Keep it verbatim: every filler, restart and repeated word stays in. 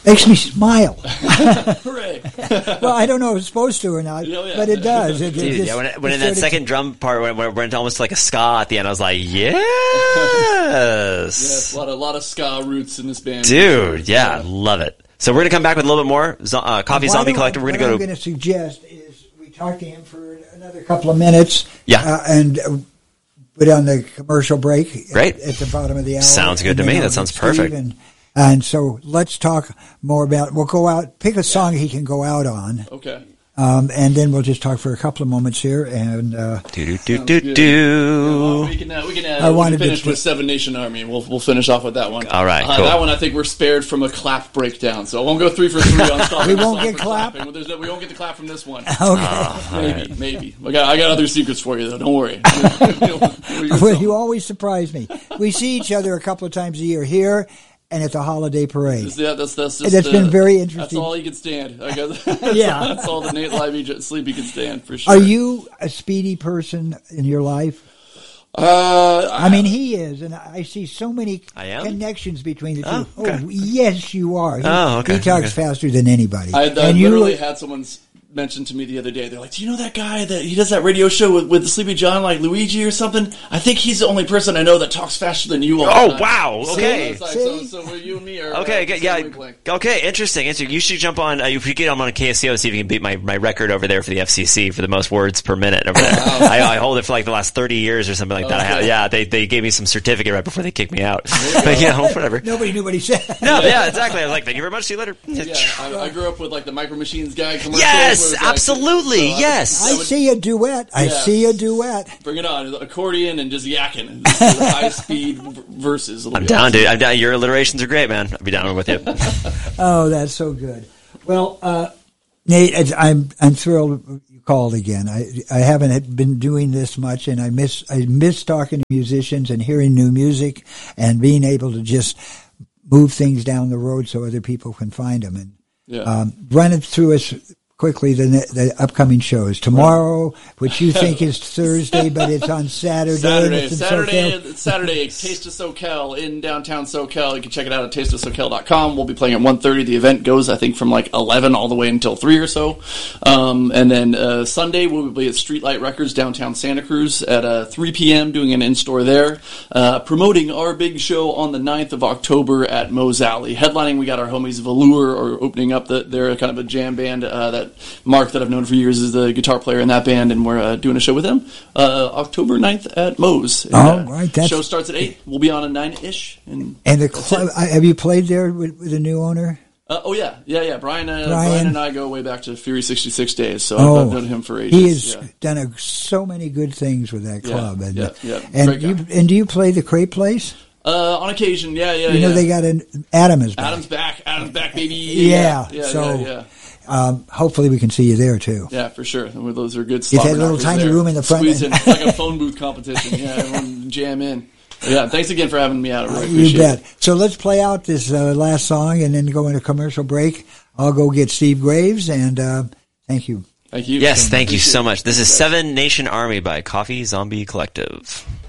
makes me smile. Hooray! Well, I don't know if it's supposed to or not, Yeah, yeah. but it does. It, Dude, it just, yeah, when, it, when it in that sort of- second drum part, when it went almost like a ska at the end, I was like, yes, Yes, a lot of a lot of ska roots in this band, dude, yeah, yeah, love it. So we're gonna come back with a little bit more uh, Coffee Why Zombie don't I- Collective. We're what gonna go I'm to. going to suggest is we talk to him for another couple of minutes. Yeah. uh, and uh, put on the commercial break. Great. At, at the bottom of the hour. Sounds good And to then me. I'll That get sounds Steve perfect. And, and so let's talk more about. We'll go out, pick a song he can go out on. Okay. Um, and then we'll just talk for a couple of moments here. And uh, Do do do Sounds do good. do. Yeah, we can uh, we can, uh, I we wanted can finish to- with Seven Nation Army. We'll we'll finish off with that one. All right, Uh, cool. That one I think we're spared from a clap breakdown, so I won't go three for three on stopping. We the won't song get for clap? clapping. Well, there's no- we won't get the clap from this one. okay. Maybe, maybe. I got I got other secrets for you though. Don't worry. Well, you always surprise me. We see each other a couple of times a year here and at the holiday parade. Yeah, that's that's just, That's been uh, very That's interesting. all you can stand. I guess. That's, Yeah. that's all the Nate Livey sleep you can stand for sure. Are you a speedy person in your life? Uh, I mean, he is, and I see so many I am? connections between the two. Oh, okay. Oh, yes, you are. He, Oh, okay, he talks okay. faster than anybody. I, I and you literally look- had someone s- mention to me the other day. They're like, "Do you know that guy that he does that radio show with, with Sleepy John, like Luigi or something? I think he's the only person I know that talks faster than you all." the Oh time." wow! So Okay. it's like, See? so, so we're you and me are Okay, uh, good, same yeah, wavelength. okay, interesting. interesting. You should jump on. Uh, if you get on on K S C O, see if you can beat my, my record over there for the F C C for the most words per minute over there. I, I hold it for like the last thirty years or something like that. I have, Okay. yeah, they they gave me some certificate right before they kicked me out. But you know, whatever. Nobody knew what he said. No, yeah, exactly. I was like, thank you very much. See you later. Yeah, I, I grew up with like the Micro Machines guy commercials. Yes, where it's like- absolutely, so I would- yes. I would see a duet. I Yeah. see a duet. Bring it on, accordion and just yakking. High speed v- verses. I'm down, dude. I'm down. Your alliterations are great, man. I'll be down with you. Oh, that's so good. Well, uh, Nate, it's- I'm I'm thrilled you called again. I I haven't been doing this much, and I miss I miss talking to musicians and hearing new music and being able to just move things down the road so other people can find them. And Yeah. um, run it through us quickly. The the upcoming shows tomorrow, which you think is Thursday, but it's on Saturday. and Saturday, it's in Saturday, SoCal. it's Saturday, Taste of SoCal in downtown SoCal. You can check it out at taste of socal dot com. We'll be playing at one thirty. The event goes, I think, from like eleven all the way until three or so. Um, and then uh, Sunday, we'll be at Streetlight Records downtown Santa Cruz at uh, three p.m., doing an in-store there. Uh, promoting our big show on the ninth of October at Moe's Alley. Headlining, we got our homies Velour are opening up. The, they're kind of a jam band uh, that Mark, that I've known for years, is the guitar player in that band, and we're uh, doing a show with him uh, October ninth at Moe's. And, Oh, uh, right, that's- show starts at eight. We'll be on at nine-ish. And, And the that's club, it. I- have you played there with, with the new owner? Uh, oh, yeah. Yeah, yeah. Brian, uh, Brian. Brian and I go way back to Fury sixty-six days, so Oh, I've, I've known him for ages. He has yeah. done a, so many good things with that Yeah, club. and yeah, yeah. and Great you guy. and do you play the Crepe Place? Uh, on occasion, yeah, yeah, You yeah. know they got an Adam is back. Adam's back. Adam's back, baby. Yeah, Yeah, so- yeah, yeah. Um, hopefully we can see you there too. Yeah, for sure. Those are good. It's that slobber little knockers tiny there. room in the front. Squeeze in. It's like a phone booth competition. Yeah, everyone jam in. Yeah, thanks again for having me out. I really You appreciate bet. it. So let's play out this uh, last song and then go into commercial break. I'll go get Steve Graves and uh, thank you. Thank you. Yes, thank you Appreciate so it. much. This is Seven Nation Army by Coffee Zombie Collective.